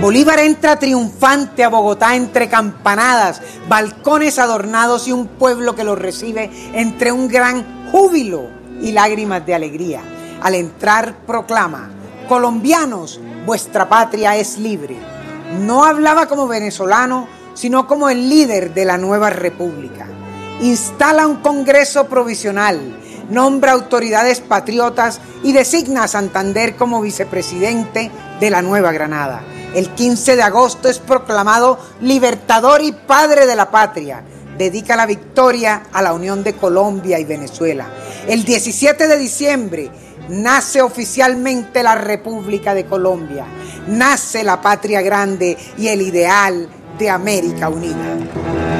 Bolívar entra triunfante a Bogotá entre campanadas, balcones adornados y un pueblo que lo recibe entre un gran júbilo y lágrimas de alegría. Al entrar proclama: colombianos, vuestra patria es libre. No hablaba como venezolano, sino como el líder de la nueva república. Instala un congreso provisional, nombra autoridades patriotas y designa a Santander como vicepresidente de la Nueva Granada. El 15 de agosto es proclamado libertador y padre de la patria. Dedica la victoria a la unión de Colombia y Venezuela. El 17 de diciembre nace oficialmente la República de Colombia. Nace la patria grande y el ideal de América Unida.